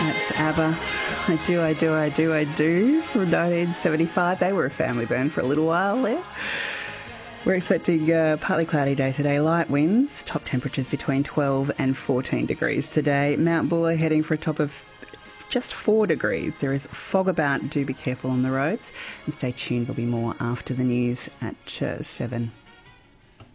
That's ABBA. I do from 1975. They were a family band for a little while there. We're expecting a partly cloudy day today, light winds, top temperatures between 12 and 14 degrees today. Mount Buller heading for a top of just 4 degrees. There is fog about. Do be careful on the roads and stay tuned. There'll be more after the news at 7.